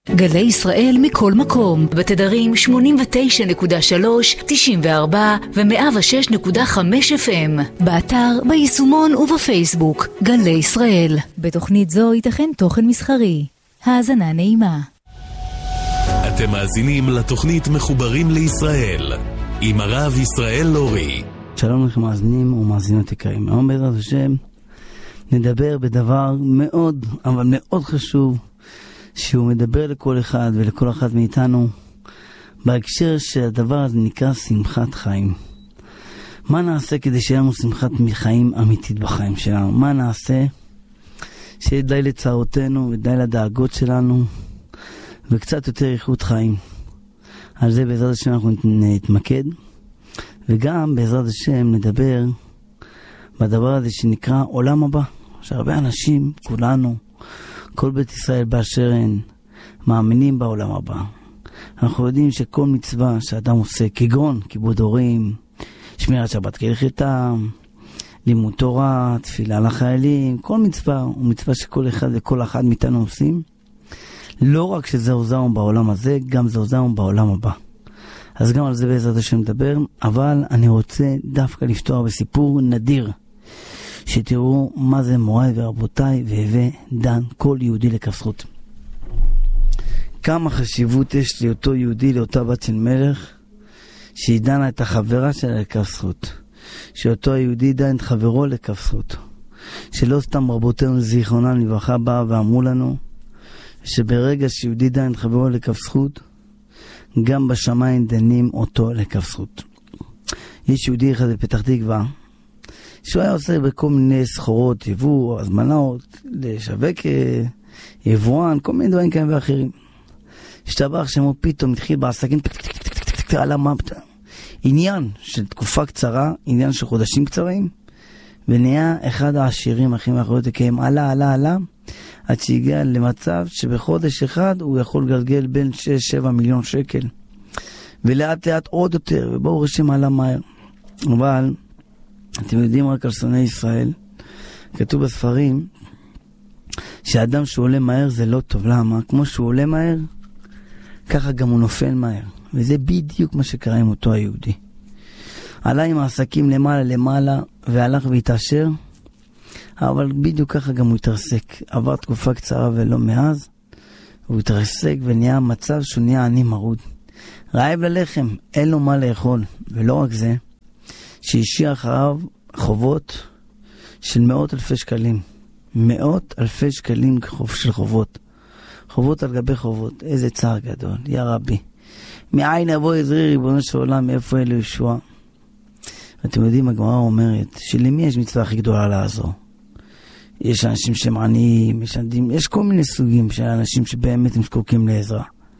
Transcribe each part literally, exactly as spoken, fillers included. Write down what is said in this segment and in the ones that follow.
גלי ישראל מכל מקום, בתדרים שמונים ותשע נקודה שלוש, תשעים וארבע ו-מאה ושש נקודה חמש אף אם, באתר, ביישומון ובפייסבוק. גלי ישראל. בתוכנית זו ייתכן תוכן מסחרי. האזנה נעימה. אתם מאזינים לתוכנית מחוברים לישראל עם הרב ישראל לורי. שלום לכם מאזינים ומאזינות יקרים. היום בעזרת השם נדבר בדבר מאוד אבל מאוד חשוב, שהוא מדבר לכל אחד ולכל אחת מאיתנו בהקשר שהדבר הזה נקרא שמחת חיים. מה נעשה כדי שיהיה לנו שמחת חיים אמיתית בחיים שלנו? מה נעשה שיהיה די לצערותינו ודי לדאגות שלנו וקצת יותר איכות חיים? על זה בעזרת השם אנחנו נתמקד, וגם בעזרת השם נדבר בדבר הזה שנקרא עולם הבא, שהרבה אנשים, כולנו, כל בית ישראל באשר הן, מאמינים בעולם הבא. אנחנו יודעים שכל מצווה שאדם עושה, כגון כיבוד הורים, שמירת שבת כהלכתה, לימוד תורה, תפילה לחיילים, כל מצווה הוא מצווה שכל אחד וכל אחד מאיתנו עושים. לא רק שזה עוזרנו בעולם הזה, גם זה עוזרנו בעולם הבא. אז גם על זה בעזרת השם מדבר, אבל אני רוצה דווקא לפתוח בסיפור נדיר, שתראו מה זה מוריי ורבותיי והווה דן כל יהודי לכף זכות. כמה חשיבות יש לאותו יהודי, לאותה בת של מלך, שהיא דנה את החברה שלה לכף זכות. שאותו היהודי דן את חברו לכף זכות. שלא סתם רבותינו זיכרונם לברכה באה ואמרו לנו, שברגע שיהודי דן את חברו לכף זכות, גם בשמיים דנים אותו לכף זכות. יש יהודי אחד בפתח תקווה, שהוא היה עושה בכל מיני סחורות, יבוא, הזמנות, לשווק יבואן, כל מיני דברים כאלה ואחרים. השתבח שמו פתאום התחיל בעסקים, על המפת. עניין של תקופה קצרה, עניין של חודשים קצרים, ונהיה אחד העשירים הכי מאחורי תקיים, עלה, עלה, עלה, עד שהגיע למצב שבחודש אחד הוא יכול לגלגל בין שש שבע מיליון שקל. ולאט לאט עוד יותר, ובואו רשם עלה מהר. אבל אתם יודעים רק על שונאי ישראל, כתוב בספרים שאדם שהוא עולה מהר זה לא טוב. למה? כמו שהוא עולה מהר, ככה גם הוא נופל מהר. וזה בדיוק מה שקרה עם אותו היהודי. עלה עם העסקים למעלה למעלה והלך והתעשר, אבל בדיוק ככה גם הוא התרסק. עבר תקופה קצרה ולא מאז, הוא התרסק ונהיה מצב שהוא נהיה עני מרוד. רעב ללחם, אין לו מה לאכול. ולא רק זה, שהשאיר אחריו חובות של מאות אלפי שקלים. מאות אלפי שקלים של חובות. חובות על גבי חובות. איזה צער גדול. יא רבי. מאין אבוא עזרי ריבונו של עולם, מאיפה אלו ישוע? אתם יודעים, הגמרא אומרת, שלמי יש מצווה הכי גדולה לעזור? יש אנשים שהם עניים, יש, יש כל מיני סוגים של אנשים שבאמת הם זקוקים לעזרה.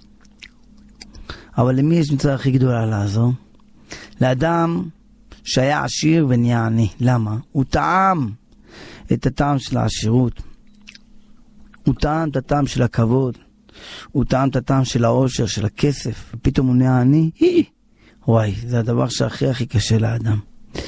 אבל למי יש מצווה הכי גדולה לעזור? לאדם שהיה עשיר ונהיה עני. למה? הוא טעם את הטעם של העשירות. הוא טעם את הטעם של הכבוד. הוא טעם את הטעם של העושר, של הכסף. ופתאום הוא נהיה עני. וואי, זה הדבר שהכי הכי קשה לאדם.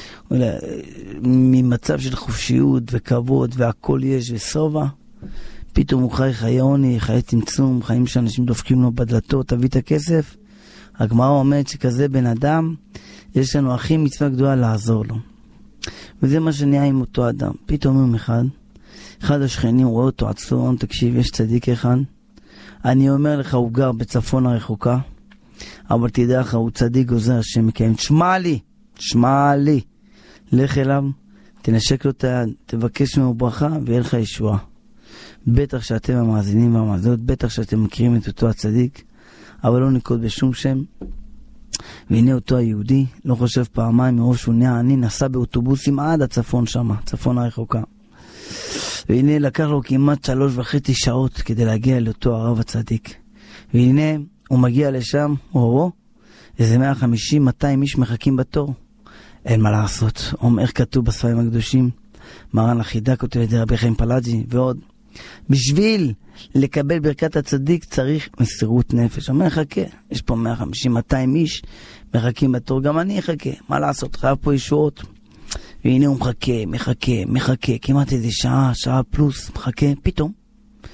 ממצב של חופשיות וכבוד והכל יש וסובה, פתאום הוא חי חיי עוני, חיי צמצום, חיים שאנשים דופקים לו בדלתות, תביא את הכסף. הגמרא אומרת שכזה בן אדם, יש לנו הכי מצווה גדולה לעזור לו. וזה מה שנהיה עם אותו אדם. פתאום יום אחד, אחד השכנים רואה אותו עצור, תקשיב, יש צדיק אחד, אני אומר לך, הוא גר בצפון הרחוקה, אבל תדע לך, הוא צדיק גוזר השם מקיים. שמע לי, שמע לי, לך אליו, תנשק לו את היד, תבקש ממנו ברכה ויהיה לך ישועה. בטח שאתם המאזינים והמאזינות, בטח שאתם מכירים את אותו הצדיק, אבל לא נקוד בשום שם. והנה אותו היהודי, לא חושב פעמיים מרוב שהוא נהיה עני, נסע באוטובוסים עד הצפון שם, צפון הרחוקה. והנה לקח לו כמעט שלוש וחצי שעות כדי להגיע לאותו הרב הצדיק. והנה הוא מגיע לשם, או איזה מאה וחמישים מאתיים איש מחכים בתור. אין מה לעשות. אומר כתוב בספרים הקדושים, מרן החידה כותב את זה רבי חיים פלאג'י ועוד. בשביל לקבל ברכת הצדיק צריך מסירות נפש. אומר חכה, יש פה מאה וחמישים מאתיים איש מחכים בתור, גם אני אחכה. מה לעשות? חייב פה ישועות. והנה הוא מחכה, מחכה, מחכה, כמעט איזה שעה, שעה פלוס, מחכה, פתאום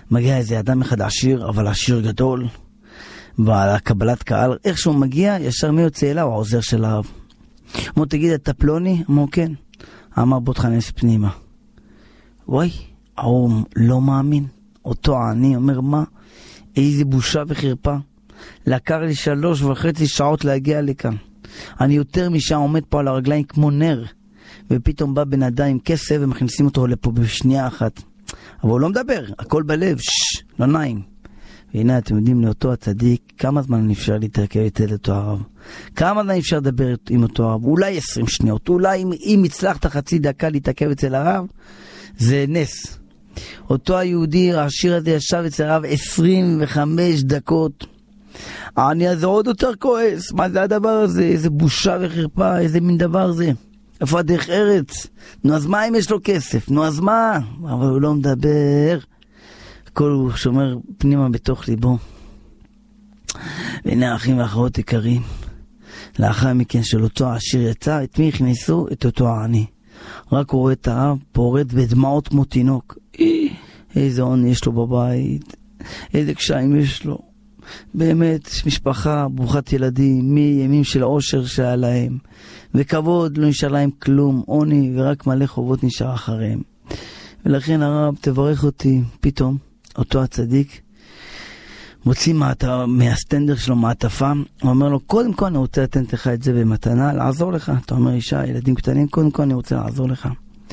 מגיע איזה אדם אחד עשיר, אבל עשיר גדול, ועל הקבלת קהל, איך שהוא מגיע, ישר מי יוצא אליו, העוזר של הרב. אמרו, תגיד, אתה פלוני? אמרו, כן. אמר, בוא תכנס פנימה. וואי, הוא לא מאמין. אותו עני אומר, מה? איזה בושה וחרפה. לקח לי שלוש וחצי שעות להגיע לכאן. אני יותר משעה עומד פה על הרגליים כמו נר, ופתאום בא בן אדם עם כסף ומכניסים אותו לפה בשנייה אחת. אבל הוא לא מדבר, הכל בלב, שש, לא נעים. והנה אתם יודעים, לאותו הצדיק, כמה זמן אפשר להתרכב את אותו הרב? כמה זמן אפשר לדבר עם אותו הרב? אולי עשרים שניות, אולי אם, אם הצלחת חצי דקה להתעכב אצל הרב, זה נס. אותו היהודי, העשיר הזה ישב אצל הרב עשרים וחמש דקות. אני אז עוד יותר כועס, מה זה הדבר הזה? איזה בושה וחרפה, איזה מין דבר זה? איפה הדרך ארץ? נו אז מה אם יש לו כסף? נו אז מה? אבל הוא לא מדבר. הכל הוא שומר פנימה בתוך ליבו. והנה האחים והאחרות יקרים, לאחר מכן של אותו העשיר יצא, את מי הכניסו? את אותו העני. רק הוא רואה את הרב פורט בדמעות כמו תינוק. איזה עוני יש לו בבית, איזה קשיים יש לו. באמת, משפחה ברוכת ילדים, מימים של העושר שהיה להם, וכבוד לא נשאר להם כלום, עוני ורק מלא חובות נשאר אחריהם. ולכן הרב, תברך אותי. פתאום אותו הצדיק מוציא מעטה, מהסטנדר שלו מעטפה, הוא אומר לו, קודם כל אני רוצה לתת לך את זה במתנה, לעזור לך. אתה אומר, אישה, ילדים קטנים, קודם כל אני רוצה לעזור לך,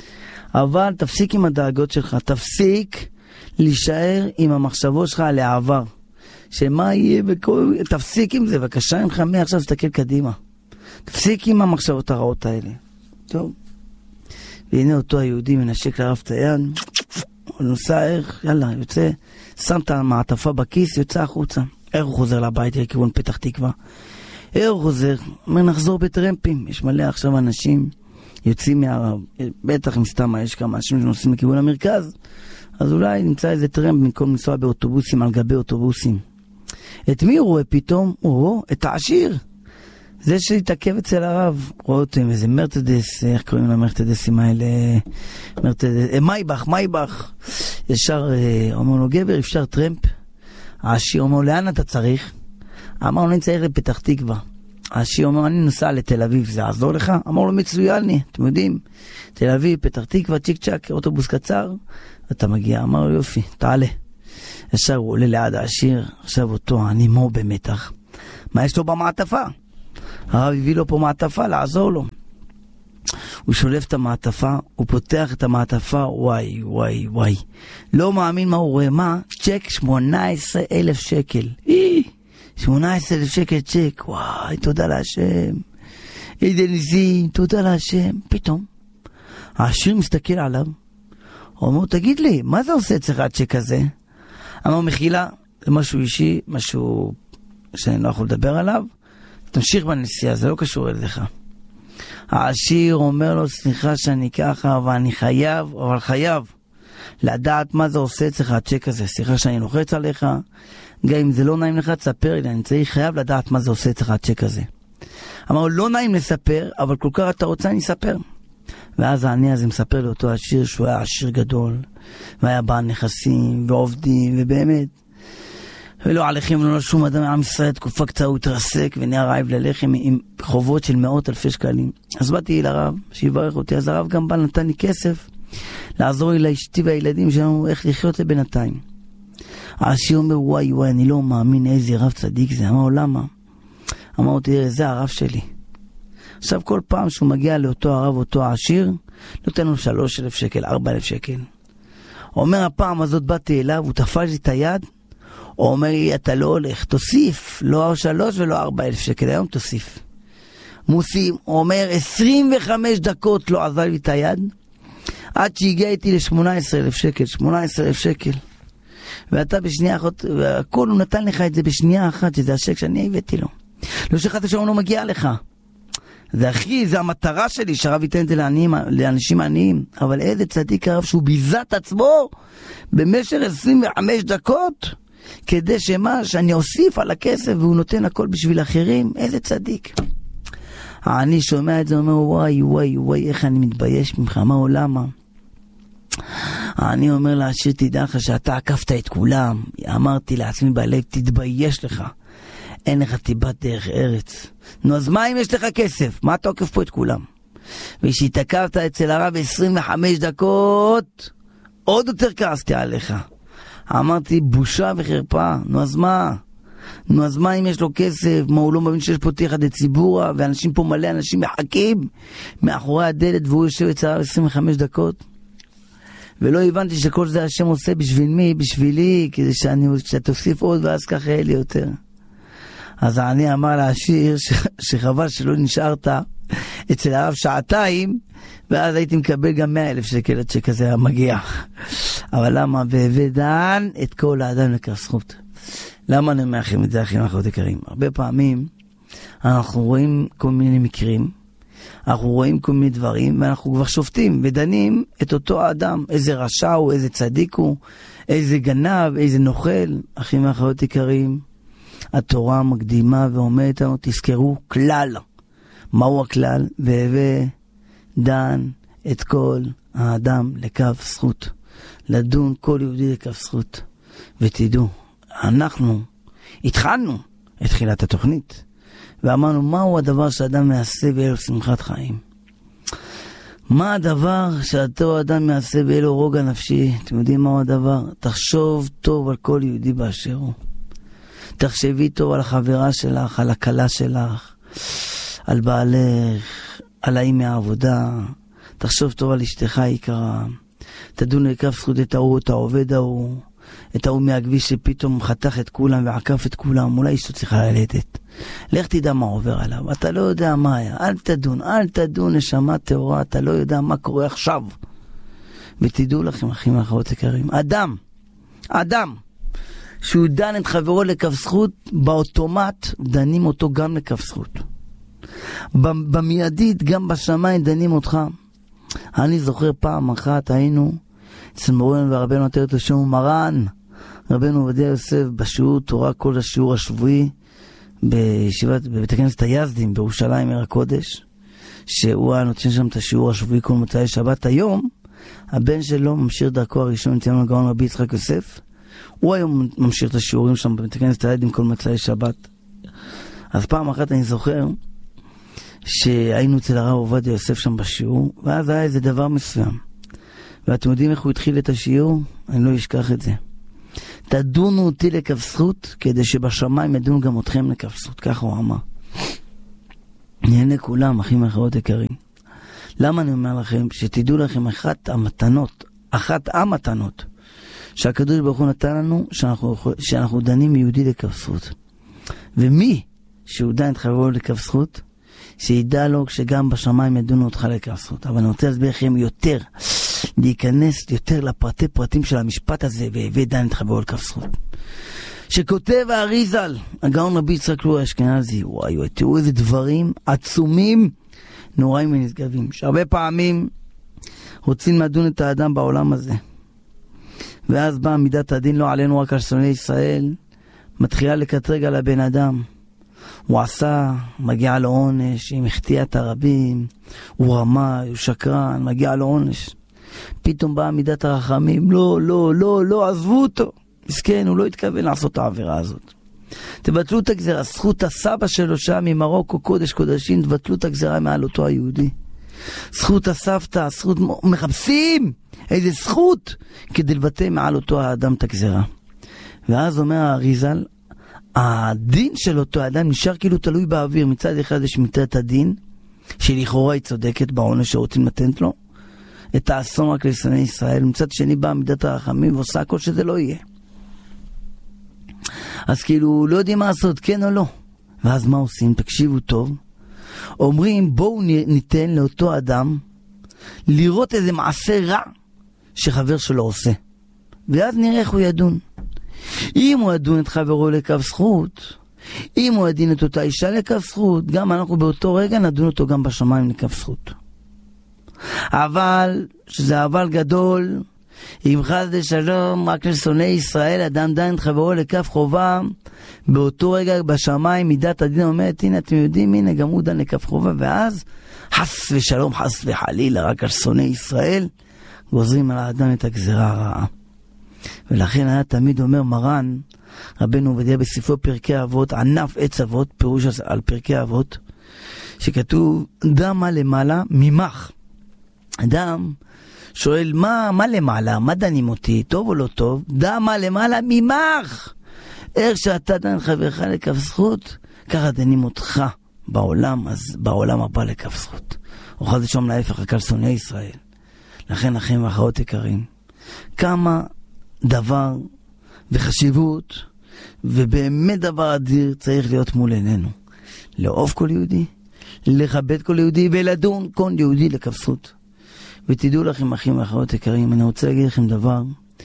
אבל תפסיק עם הדאגות שלך, תפסיק להישאר עם המחשבות שלך על העבר, שמה יהיה בכל... תפסיק עם זה, בבקשה ממך, מי עכשיו תסתכל קדימה, תפסיק עם המחשבות הרעות האלה. טוב, והנה אותו היהודי מנשק לרב את היד, הוא נוסע איך, יאללה, יוצא, שם את המעטפה בכיס, יוצא החוצה. איך הוא חוזר לבית לכיוון פתח תקווה? איך הוא חוזר? אומר, נחזור בטרמפים. יש מלא עכשיו אנשים יוצאים מהרב, בטח אם סתם יש כמה אנשים שנוסעים לכיוון המרכז, אז אולי נמצא איזה טרמפ במקום לנסוע באוטובוסים על גבי אוטובוסים. את מי הוא רואה פתאום? הוא רואה את העשיר, זה שהתעכב אצל הרב. רואה אותם איזה מרצדס, איך קוראים למרצדסים האלה? מרצדס, אה, מייבך, מייבך. ישר אומר לו, גבר, אפשר טרמפ? העשיר אומר, לאן אתה צריך? אמר לו, אני צריך לפתח תקווה. העשיר אומר, אני נוסע לתל אביב, זה יעזור לך? אמר לו, מצויני, אתם יודעים, תל אביב, פתח תקווה, צ'יק צ'ק, אוטובוס קצר, אתה מגיע. אמר לו, יופי, תעלה. ישר הוא עולה ליד העשיר, עכשיו אותו ענימו במתח. מה יש לו במעטפה? הרב הביא לו פה מעטפה לעזור לו. הוא שולף את המעטפה, הוא פותח את המעטפה, וואי וואי וואי, לא מאמין מה הוא רואה. מה? צ'ק שמונה עשרה אלף שקל. שמונה עשרה אלף שקל צ'ק. וואי, תודה להשם, איזה ניסים, תודה להשם. פתאום העשיר מסתכל עליו, הוא אומר, תגיד לי, מה זה עושה אצלך הצ'ק הזה? אמר, מחילה, זה משהו אישי, משהו שאני לא יכול לדבר עליו, תמשיך בנסיעה, זה לא קשור אליך. העשיר אומר לו, סליחה שאני ככה, אבל אני חייב, אבל חייב לדעת מה זה עושה אצלך הצ'ק הזה. סליחה שאני לוחץ עליך, גם אם זה לא נעים לך, תספר לי, אני צריך, חייב לדעת מה זה עושה אצלך הצ'ק הזה. אמר, לא נעים לספר, אבל כל כך אתה רוצה, אני אספר. ואז העני הזה מספר לאותו עשיר שהוא היה עשיר גדול, והיה בעל נכסים ועובדים, ובאמת ולא עליכם ולא שום אדם מעם ישראל, תקופה קצרה הוא התרסק ונהיה רעב ללחם עם חובות של מאות אלפי שקלים. אז באתי לרב שיברך אותי, אז הרב גם בא נתן לי כסף לעזור לי לאשתי והילדים שלנו איך לחיות לבינתיים. העשיר אומר, וואי וואי, אני לא מאמין איזה רב צדיק זה. אמר, למה? אמר, תראה, זה הרב שלי. עכשיו כל פעם שהוא מגיע לאותו הרב, אותו העשיר, נותן לו שלוש אלף שקל, ארבע אלף שקל. הוא אומר, הפעם הזאת באתי אליו, הוא תפס לי את היד, הוא אומר לי, אתה לא הולך, תוסיף, לא שלוש ולא ארבע אלף שקל, היום תוסיף. מוסיף, הוא אומר, עשרים וחמש דקות לא עזר לי את היד, עד שהגיע איתי ל-שמונה עשרה אלף שקל, שמונה עשרה אלף שקל. ואתה בשנייה אחת, והכל הוא נתן לך את זה בשנייה אחת, שזה השק שאני הבאתי לו. לא שחת שהוא לא מגיע לך. זה אחי, זה המטרה שלי, שהרב ייתן את זה לעניים, לאנשים עניים. אבל איזה צדיק הרב שהוא ביזה את עצמו במשך עשרים וחמש דקות, כדי שמה, שאני אוסיף על הכסף, והוא נותן הכל בשביל אחרים. איזה צדיק. אני שומע את זה, אומר, וואי, וואי, וואי, איך אני מתבייש ממך, מה עולמה? אני אומר לעשיר, תדע לך שאתה עקפת את כולם. אמרתי לעצמי בלב, תתבייש לך. אין לך טיבת דרך ארץ. נו, אז מה אם יש לך כסף? מה אתה עוקף פה את כולם? ושהתעכבת אצל הרב עשרים וחמש דקות, עוד יותר כעסתי עליך. אמרתי, בושה וחרפה. נו, אז מה? נו, אז מה אם יש לו כסף? מה, הוא לא מבין שיש פה תיחא דציבורא, ואנשים פה מלא, אנשים מחכים מאחורי הדלת, והוא יושב אצל הרב עשרים וחמש דקות? ולא הבנתי שכל זה השם עושה בשביל מי? בשבילי, כדי שאני, שתוסיף עוד, ואז ככה יהיה לי יותר. אז אני אמר לעשיר ש... שחבל שלא נשארת אצל הרב שעתיים, ואז הייתי מקבל גם מאה אלף שקל עד שכזה מגיע. אבל למה? והבדן את כל האדם לכף זכות. למה אני אומר לכם את זה, אחים ואחיות יקרים? הרבה פעמים אנחנו רואים כל מיני מקרים, אנחנו רואים כל מיני דברים, ואנחנו כבר שופטים ודנים את אותו האדם, איזה רשע הוא, איזה צדיק הוא, איזה גנב, איזה נוכל. אחים ואחיות יקרים, התורה מקדימה ואומרת לנו, תזכרו כלל. מהו הכלל? והווה דן את כל האדם לכף זכות. לדון כל יהודי לכף זכות. ותדעו, אנחנו התחלנו את תחילת התוכנית, ואמרנו, מהו הדבר שאדם מעשה ואין לו שמחת חיים? מה הדבר שאותו אדם מעשה ואין לו רוגע נפשי? אתם יודעים מהו הדבר? תחשוב טוב על כל יהודי באשר הוא. תחשבי טוב על החברה שלך, על הכלה שלך, על בעלך, על האם מהעבודה. תחשוב טוב על אשתך היקרה. תדון לכף זכות את ההוא, את העובד ההוא, את ההוא מהכביש שפתאום חתך את כולם ועקף את כולם. אולי אשתו צריכה ללדת. לך תדע מה עובר עליו. אתה לא יודע מה היה. אל תדון, אל תדון, נשמה טהורה. אתה לא יודע מה קורה עכשיו. ותדעו לכם, אחים ואחיות יקרים, אדם, אדם, שהוא דן את חברו לכף זכות, באוטומט דנים אותו גם לכף זכות. במיידית, גם בשמיים דנים אותך. אני זוכר פעם אחת היינו אצל מורנו ורבנו עטרת השם ומרן, רבנו עובדיה יוסף, בשיעור תורה כל השיעור השבועי, בישיבת, בבית הכנסת היזדים בירושלים עיר הקודש, שהוא היה נותן שם את השיעור השבועי כל מוצאי שבת. היום הבן שלו ממשיך דרכו הראשון, נתנו לגאון רבי יצחק יוסף, הוא היום ממשיך את השיעורים שם בבית הכנסת היזדים כל מוצאי שבת. אז פעם אחת אני זוכר שהיינו אצל הרב עובדיה יוסף שם בשיעור, ואז היה איזה דבר מסוים, ואתם יודעים איך הוא התחיל את השיעור? אני לא אשכח את זה. תדונו אותי לכף זכות, כדי שבשמיים ידונו גם אתכם לכף זכות. ככה הוא אמר. נהנה כולם, אחים ואחיות יקרים. למה אני אומר לכם? שתדעו לכם אחת המתנות, אחת המתנות, שהקדוש ברוך הוא נתן לנו, שאנחנו, שאנחנו דנים יהודי לכף זכות. ומי שהוא דן את חברו לכף זכות, שידע לו שגם בשמיים ידונו אותך לכף זכות. אבל אני רוצה להסביר לכם יותר, להיכנס יותר לפרטי פרטים של המשפט הזה, ודן את חברו לכף זכות. שכותב האריזל, הגאון רבי יצחק לוי האשכנזי, וואי, וואי, תראו איזה דברים עצומים, נוראים ונשגבים, שהרבה פעמים רוצים לדון את האדם בעולם הזה. ואז באה מידת הדין לא עלינו רק על שונאי ישראל, מתחילה לקטרג על הבן אדם. הוא עשה, מגיע לו עונש, עם החטיאת הרבים, הוא רמה, הוא שקרן, מגיע לו עונש. פתאום באה מידת הרחמים, לא, לא, לא, לא, עזבו אותו. מסכן, הוא לא התכוון לעשות את העבירה הזאת. תבטלו את הגזרה, זכות הסבא שלו שם ממרוקו, קודש קודשים, תבטלו את הגזרה מעל אותו היהודי. זכות הסבתא, זכות, מחפשים איזה זכות כדי לבטא מעל אותו האדם את הגזרה. ואז אומר האריזל, הדין של אותו האדם נשאר כאילו תלוי באוויר. מצד אחד יש מידת הדין, שלכאורה היא צודקת בעונש שרוצים לתת לו, את האסון רק לשונאי ישראל. מצד שני באה מידת הרחמים ועושה הכל שזה לא יהיה. אז כאילו לא יודעים מה לעשות, כן או לא. ואז מה עושים? תקשיבו טוב. אומרים בואו ניתן לאותו אדם לראות איזה מעשה רע שחבר שלו עושה, ואז נראה איך הוא ידון. אם הוא ידון את חברו לכף זכות, אם הוא ידין את אותה אישה לכף זכות, גם אנחנו באותו רגע נדון אותו גם בשמיים לכף זכות. אבל, שזה אבל גדול, אם חס ושלום רק לשונאי ישראל אדם דן את חברו לכף חובה, באותו רגע בשמיים מידת הדין אומרת, הנה אתם יודעים, הנה גם הוא דן לכף חובה, ואז חס ושלום, חס וחלילה רק על שונאי ישראל, גוזרים על האדם את הגזרה הרעה. ולכן היה תמיד אומר מרן, רבנו עובדיה בספרו פרקי אבות, ענף עץ אבות, פירוש על פרקי אבות, שכתוב, דמה למעלה ממך. אדם שואל, מה, מה למעלה? מה דנים אותי? טוב או לא טוב? דמה למעלה ממך. איך שאתה דן חברך לכף זכות, ככה דנים אותך בעולם, אז בעולם הבא לכף זכות. אוכל זה שום להפך, רק על שונאי ישראל. לכן אחים ואחרות יקרים, כמה דבר וחשיבות, ובאמת דבר אדיר צריך להיות מול עינינו. לאהוב כל יהודי, לכבד כל יהודי, ולדון כל יהודי לכף זכות. ותדעו לכם אחים ואחרות יקרים, אני רוצה להגיד לכם דבר.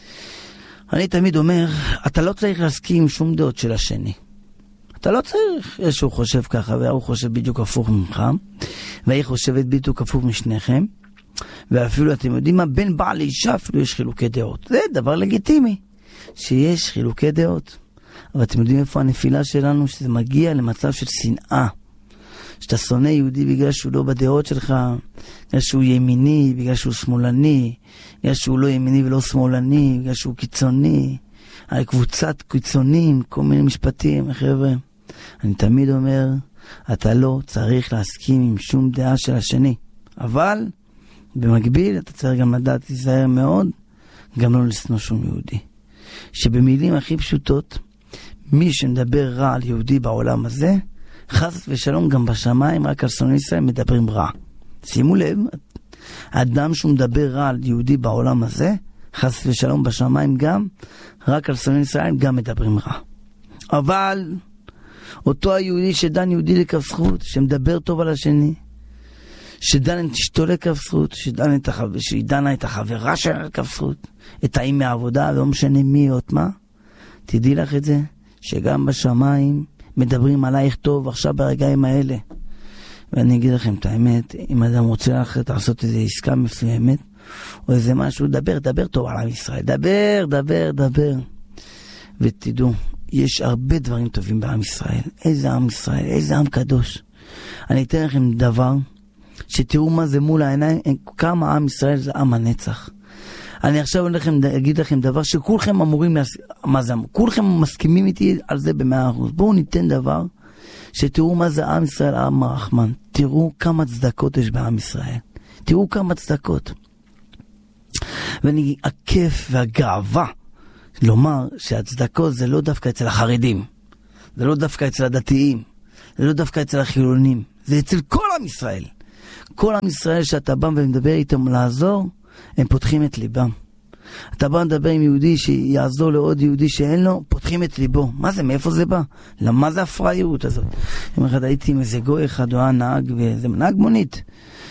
אני תמיד אומר, אתה לא צריך להסכים עם שום דעות של השני. אתה לא צריך, יש שהוא חושב ככה, והוא חושב בדיוק הפוך ממך, והיא חושבת בדיוק הפוך משניכם, ואפילו אתם יודעים מה, בין בעל לאישה אפילו יש חילוקי דעות. זה דבר לגיטימי, שיש חילוקי דעות. אבל אתם יודעים איפה הנפילה שלנו, שזה מגיע למצב של שנאה. שאתה שונא יהודי בגלל שהוא לא בדעות שלך, בגלל שהוא ימיני, בגלל שהוא שמאלני, בגלל שהוא לא ימיני ולא שמאלני, בגלל שהוא קיצוני, על קבוצת קיצונים, כל מיני משפטים, חבר'ה. אני תמיד אומר, אתה לא צריך להסכים עם שום דעה של השני. אבל, במקביל, אתה צריך גם לדעת להיזהר מאוד, גם לא לשנוא שום יהודי. שבמילים הכי פשוטות, מי שמדבר רע על יהודי בעולם הזה, חס ושלום גם בשמיים, רק על שונאי ישראל מדברים רע. שימו לב, אדם שהוא מדבר רע על יהודי בעולם הזה, חס ושלום בשמיים גם, רק על שונאי ישראל גם מדברים רע. אבל אותו היהודי שדן יהודי לכף זכות, שמדבר טוב על השני, שדן את אשתו לכף זכות, שדן את החבר, שדנה את החברה שלה לכף זכות, את האם מהעבודה, לא משנה מי או מה, תדעי לך את זה, שגם בשמיים מדברים עלייך טוב עכשיו ברגעים האלה. ואני אגיד לכם את האמת, אם אדם רוצה לך לעשות איזו עסקה מסוימת, או איזה משהו, דבר, דבר טוב על עם ישראל, דבר, דבר, דבר. ותדעו, יש הרבה דברים טובים בעם ישראל. איזה עם ישראל, איזה עם קדוש. אני אתן לכם דבר, שתראו מה זה מול העיניים, כמה עם ישראל זה עם הנצח. אני עכשיו אגיד לכם דבר שכולכם אמורים, מה זה, כולכם מסכימים איתי על זה במאה אחוז. בואו ניתן דבר, שתראו מה זה עם ישראל, עם הרחמן. תראו כמה צדקות יש בעם ישראל. תראו כמה צדקות. ואני, הכיף והגאווה, לומר שהצדקות זה לא דווקא אצל החרדים, זה לא דווקא אצל הדתיים, זה לא דווקא אצל החילונים, זה אצל כל עם ישראל. כל עם ישראל שאתה בא ומדבר איתם לעזור, הם פותחים את ליבם. אתה בא לדבר עם יהודי שיעזור לעוד יהודי שאין לו, פותחים את ליבו. מה זה? מאיפה זה בא? למה זה הפראיות הזאת? יום אחד הייתי עם איזה גוי אחד, הוא היה נהג, וזה נהג מונית.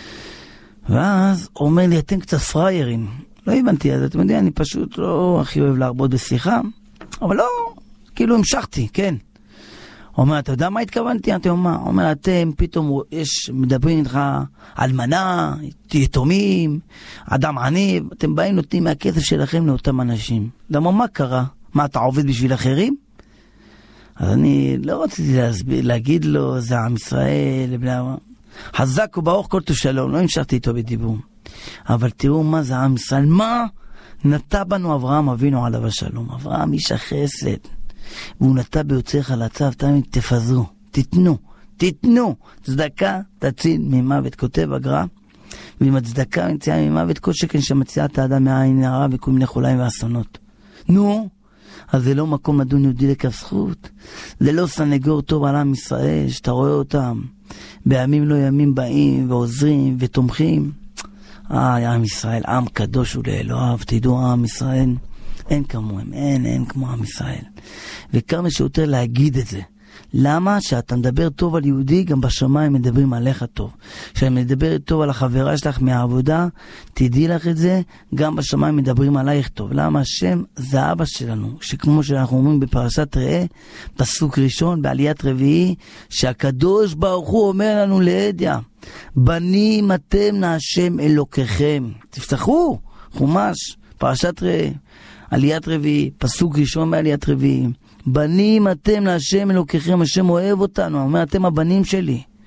ואז הוא אומר לי, אתם קצת פריירים. לא הבנתי, אז אתם יודעים, אני פשוט לא הכי אוהב להרבות בשיחה, אבל לא, כאילו המשכתי, כן. הוא אומר, אתה יודע מה התכוונתי? אתה אומר, הוא אומר, אתם פתאום יש, מדברים איתך על מנה, יתומים, אדם עני, אתם באים נותנים מהכסף שלכם לאותם אנשים. למה מה קרה? מה, אתה עובד בשביל אחרים? אז אני לא רציתי להסביר, להגיד לו, זה עם ישראל, בלה... חזק וברוך כל טוב שלום, לא המשכתי איתו בדיבור. אבל תראו מה זה עם ישראל, מה נטע בנו אברהם אבינו עליו השלום. אברהם איש החסד. והוא נטע ביוצאיך לצו, תמיד תפזרו, תתנו, תתנו, צדקה תציל ממוות, כותב הגר"א, ועם הצדקה מציעה ממוות כל שכן שמציעה את האדם מהעין הרע וכל מיני חוליים ואסונות. נו, אז זה לא מקום לדון יהודי לכף זכות, זה לא סנגור טוב על עם ישראל, שאתה רואה אותם, בימים לא ימים באים ועוזרים ותומכים. אה, עם ישראל, עם קדוש ולאלוהיו, תדעו עם ישראל, אין כמוהם, אין, אין כמו עם ישראל. וכמה שיותר להגיד את זה. למה? שאתה מדבר טוב על יהודי, גם בשמיים מדברים עליך טוב. כשאתה מדבר טוב על החברה שלך מהעבודה, תדעי לך את זה, גם בשמיים מדברים עלייך טוב. למה? השם זה אבא שלנו, שכמו שאנחנו אומרים בפרשת ראה, פסוק ראשון, בעליית רביעי, שהקדוש ברוך הוא אומר לנו להדיא, בנים אתם להשם אלוקיכם. תפתחו, חומש, פרשת ראה. עליית רביעי, פסוק ראשון בעליית רביעי, בנים אתם להשם אלוקיכם, השם אוהב אותנו, אומר אתם הבנים שלי,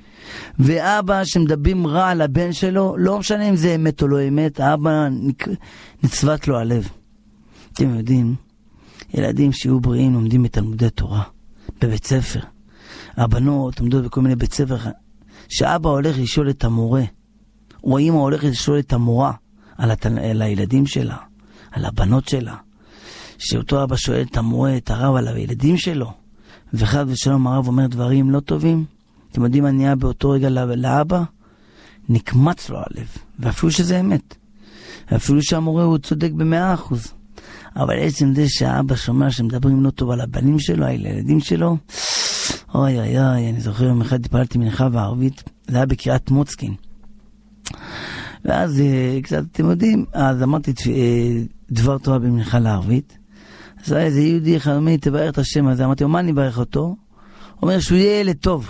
ואבא שמדברים רע על הבן שלו, לא משנה אם זה אמת או לא אמת, האבא נצוות לו הלב. אתם יודעים, ילדים שיהיו בריאים לומדים בתלמודי תורה, בבית ספר. הבנות עומדות בכל מיני בית ספר, שאבא הולך לשאול את המורה, או אמא הולכת לשאול את המורה, על, הת... על הילדים שלה, על הבנות שלה. שאותו אבא שואל את המורה, את הרב על הילדים שלו, וחד ושלום הרב אומר דברים לא טובים. אתם יודעים מה נהיה באותו רגע לאבא? נקמץ לו הלב, ואפילו שזה אמת. אפילו שהמורה הוא צודק במאה אחוז. אבל עצם זה שהאבא שומע שמדברים לא טוב על הבנים שלו, על הילדים שלו, אוי אוי אוי, אני זוכר יום אחד התפללתי מנחה בערבית, זה היה בקריאת מוצקין. ואז קצת, אתם יודעים, אז אמרתי דבר תורה במנחה לערבית. אז היה איזה יהודי אחד, אומר לי, תברך את השם הזה. אמרתי לו, מה אני ברך אותו? הוא אומר שהוא יהיה ילד טוב.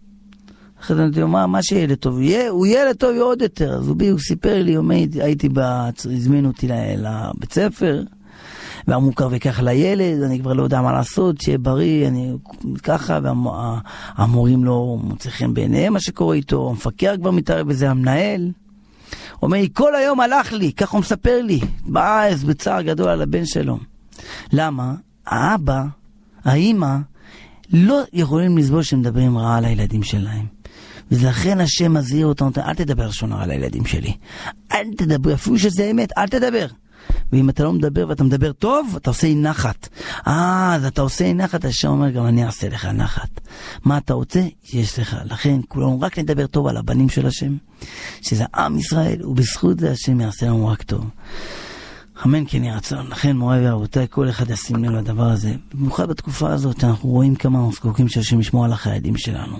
אחרי זה אמרתי לו, מה, מה שיהיה ילד טוב? הוא יהיה, הוא יהיה ילד טוב עוד יותר. אז הוא, בי, הוא סיפר לי, אומר, הייתי, הזמינו אותי לבית ספר, והמוכר וככה לילד, אני כבר לא יודע מה לעשות, שיהיה בריא, אני ככה, והמורים לא מוצאים בעיניהם מה שקורה איתו, המפקר כבר מתערב בזה, המנהל. הוא אומר לי, כל היום הלך לי, כך הוא מספר לי, בעז, בצער גדול על הבן שלו. למה? האבא, האמא, לא יכולים לסבול שמדברים רע על הילדים שלהם. ולכן השם מזהיר אותנו, אל תדבר שונה על הילדים שלי. אל תדבר, אפילו שזה אמת, אל תדבר. ואם אתה לא מדבר ואתה מדבר טוב, אתה עושה נחת. אה, אז אתה עושה נחת, השם אומר, גם אני אעשה לך נחת. מה אתה רוצה? יש לך. לכן, כולנו רק נדבר טוב על הבנים של השם, שזה עם ישראל, ובזכות זה השם יעשה לנו רק טוב. אמן כן יהיה רצון. לכן, מוריי ורבותיי, כל אחד ישים לב לדבר הזה. במיוחד בתקופה הזאת, אנחנו רואים כמה אנחנו זקוקים שהשם ישמור על החיילים שלנו.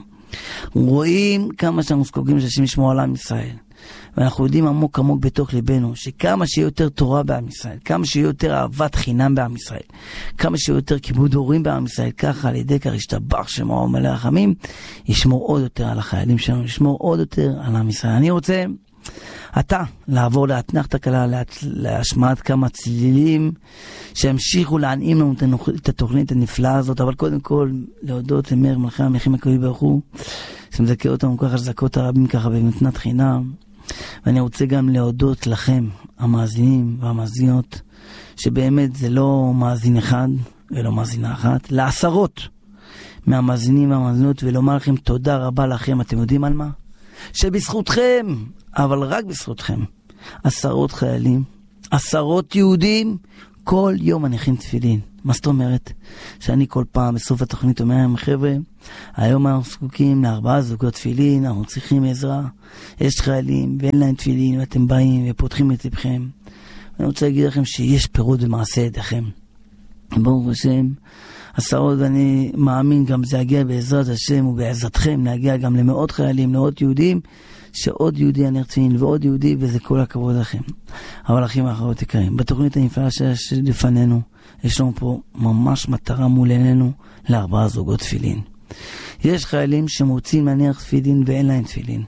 רואים כמה שאנחנו זקוקים שהשם ישמור על עם ישראל. ואנחנו יודעים עמוק עמוק בתוך ליבנו, שכמה שיהיה יותר תורה בעם ישראל, כמה שיהיה יותר אהבת חינם בעם ישראל, כמה שיהיה יותר כיבוד הורים בעם ישראל, ככה על ידי כך ישתבח שמו ומלא רחמים, ישמור עוד יותר על החיילים שלנו, ישמור עוד יותר על עם ישראל. אני רוצה אתה לעבור לאתנחתא קלה, להשמעת כמה צלילים שהמשיכו להנעים לנו את התוכנית הנפלאה הזאת, אבל קודם כל להודות למאיר מלכי המלכים הקדוש ברוך הוא שמזכה אותנו ככה, שזכות הרבים ככה במתנת חינם. ואני רוצה גם להודות לכם המאזינים והמאזינות, שבאמת זה לא מאזין אחד ולא מאזינה אחת, לעשרות מהמאזינים והמאזינות, ולומר לכם תודה רבה לכם. אתם יודעים על מה? שבזכותכם, אבל רק בזכותכם, עשרות חיילים, עשרות יהודים, כל יום מניחים תפילין. מה זאת אומרת? שאני כל פעם בסוף התוכנית אומר להם, חבר'ה, היום אנחנו זקוקים לארבעה זוגות תפילין, אנחנו צריכים עזרה. יש חיילים ואין להם תפילין, ואתם באים ופותחים את לבכם. ואני רוצה להגיד לכם שיש פירות במעשה ידיכם. ברוך השם, עשרות, ואני מאמין גם זה יגיע בעזרת השם ובעזרתכם, להגיע גם למאות חיילים, למאות יהודים, שעוד יהודי הנר תפילין ועוד יהודי, וזה כל הכבוד לכם. אבל אחים ואחרות יקרים, בתוכנית הנפלאה שלפנינו, יש לנו פה ממש מטרה מול עינינו לארבעה זוגות תפילין. יש חיילים שמוצאים להניח תפילין ואין להם תפילין.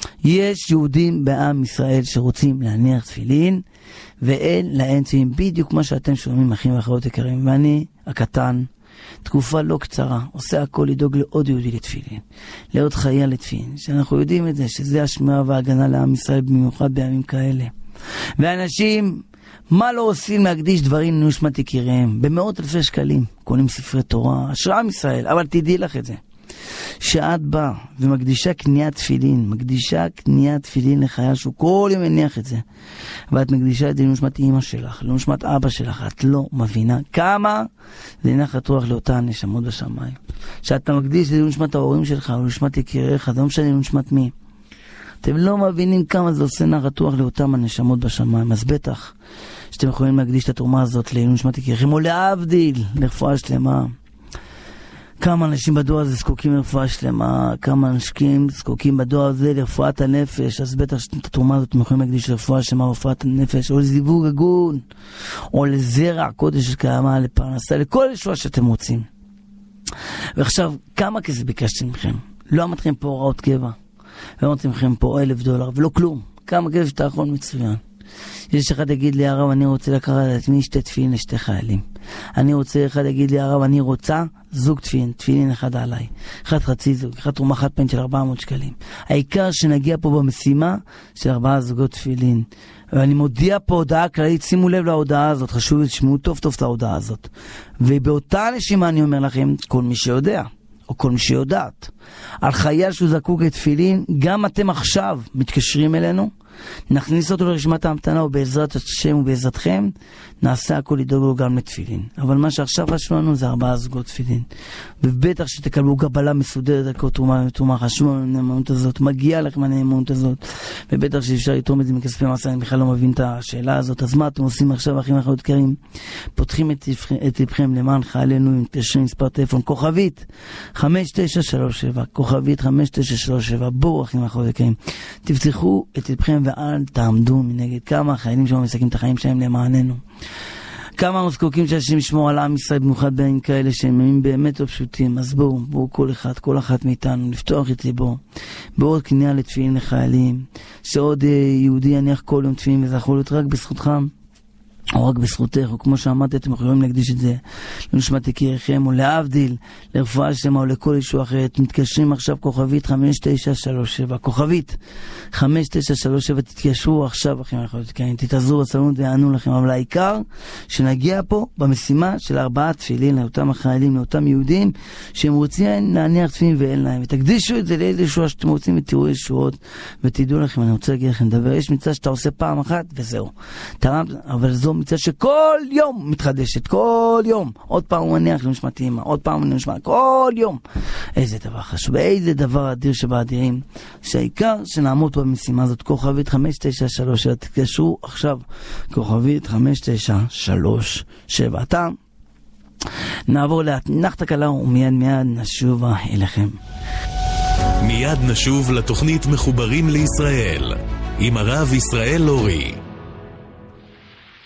יש יהודים בעם ישראל שרוצים להניח תפילין ואין להם תפילין, בדיוק מה שאתם שומעים אחים ואחרות יקרים. ואני הקטן, תקופה לא קצרה, עושה הכל לדאוג לעוד יהודי לתפילין, לעוד חיה לתפילין, שאנחנו יודעים את זה, שזה השמירה וההגנה לעם ישראל, במיוחד בימים כאלה. ואנשים, מה לא עושים להקדיש דברים לנשמת יקיריהם? במאות אלפי שקלים, קונים ספרי תורה, השראה עם ישראל, אבל תדעי לך את זה. שאת באה ומקדישה קניית תפילין, מקדישה קניית תפילין לחייל שהוא כל יום מניח את זה, ואת מקדישה את זה לנשמת אמא שלך, לנשמת אבא שלך, את לא מבינה כמה זה נחת רוח לאותה הנשמות בשמיים. שאתה מקדיש את זה לנשמת ההורים שלך או לנשמת יקיריך, זה לא משנה לנשמת מי. אתם לא מבינים כמה זה עושה נחת רוח לאותם הנשמות בשמיים. אז בטח שאתם יכולים להקדיש את התרומה הזאת לנשמת יקיריכם, או להבדיל לרפואה שלמה. כמה אנשים בדור הזה זקוקים לרפואה שלמה, כמה אנשים זקוקים בדור הזה לרפואת הנפש, אז בטח שאת התרומה הזאת אתם יכולים להקדיש לרפואה שלמה, רפואת הנפש, או לזיווג הגון, או לזרע קודש של קיימה, לפרנסה, לכל ישועה שאתם רוצים. ועכשיו, כמה כסף ביקשתם מכם? לא אמרתם פה הוראות קבע, לא אמרתם לכם פה אלף דולר, ולא כלום. כמה כסף שאתה יכול מצוין. יש אחד יגיד לי, הרב, אני רוצה לקחת על עצמי שתי תפילין לשתי חיילים. אני רוצה, אחד יגיד לי, הרב, אני רוצה זוג תפילין, תפילין אחד עליי. אחד חצי זוג, אחד תרומה חד פעמית של ארבע מאות שקלים. העיקר שנגיע פה במשימה של ארבעה זוגות תפילין. ואני מודיע פה הודעה כללית, שימו לב להודעה הזאת, חשוב לשמעו טוב טוב את ההודעה הזאת. ובאותה נשימה אני אומר לכם, כל מי שיודע, או כל מי שיודעת, על חייל שהוא זקוק לתפילין, גם אתם עכשיו מתקשרים אלינו, נכניס אותו לרשימת ההמתנה, ובעזרת השם ובעזרתכם, נעשה הכל לדאוג לו גם לתפילין. אבל מה שעכשיו חשוב לנו זה ארבעה זוגות תפילין. ובטח שתקבלו קבלה מסודרת, הכל תרומה ותרומה, חשוב הנאמנות הזאת, מגיע לכם הנאמנות הזאת, ובטח שאפשר לתרום את זה מכספי מסע, אני בכלל לא מבין את השאלה הזאת. אז מה אתם עושים עכשיו, אחים ואחיות יקרים? פותחים את, את לבכם למען חיילינו, מתקשרים מספר טלפון, כוכבית חמש תשע שלוש שבע, כוכבית חמש תשע שלוש שבע, בואו אחים ואחיות יקרים, תפתחו את לבכם ואל תעמדו מנגד. כמה החיילים שלנו מסכים את החיים שלהם למעננו, כמה אנחנו זקוקים שהשם ישמור על עם ישראל, במיוחד בימים כאלה שהם באמת לא פשוטים. אז בואו, בואו כל אחד, כל אחת מאיתנו, לפתוח את ליבו בעוד קנייה לתפילין לחיילים, שעוד יהודי יניח כל יום תפילין, וזה יכול להיות רק בזכותך או רק בזכותך, או כמו שאמרתי, אתם יכולים להקדיש את זה לנשמת יקיריכם, או להבדיל, לרפואה שלמה, או לכל אישו אחרת. מתקשרים עכשיו כוכבית חמש תשע שלוש שבע, כוכבית חמש תשע שלוש שבע, תתקשרו עכשיו, אחים ואחיות יקרים, תתעזרו בסבלנות ויענו לכם. אבל העיקר שנגיע פה במשימה של ארבעה תפילין לאותם החיילים, לאותם יהודים שהם רוצים להניח תפילין ואין להם, ותקדישו את זה לאיזה ישועה שאתם רוצים, ותראו ישועות, ותדעו לכם. אני רוצה להגיד לכם דבר, יש מצווה שאתה עושה פעם אחת וזהו, תרם, אבל זו מצווה שכל יום מתחדשת, כל יום עוד פעם הוא מניח לנשמת אמא, עוד פעם הוא נשמע, כל יום. איזה דבר חשוב, איזה דבר אדיר שבאדירים, שהעיקר שנעמוד פה במשימה הזאת. כוכבית חמש תשע שלוש שבע, תתקשרו עכשיו, כוכבית חמש תשע שלוש שבע. אתה נעבור לאתנחתה קלה ומיד מיד נשוב אליכם. מיד נשוב לתוכנית מחוברים לישראל עם הרב ישראל לורי.